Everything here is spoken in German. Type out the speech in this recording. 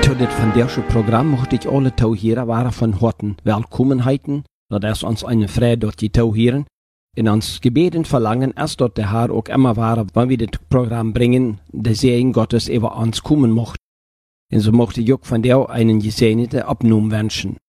Tot dit van deze Programm möchte ich alle Tauhierer waren von Horten willkommen heiten, dass uns eine Freude dort die Tauhieren. In uns Gebeten verlangen, erst dort der Herr auch immer war, wenn wir das Programm bringen, der Segen Gottes über uns kommen mocht. Und so möchte ich auch von dir einen gesegneten Abnehmung wünschen.